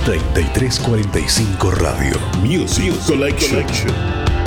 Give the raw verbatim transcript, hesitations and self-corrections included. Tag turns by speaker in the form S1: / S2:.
S1: treinta y tres cuarenta y cinco Radio. Music Collection.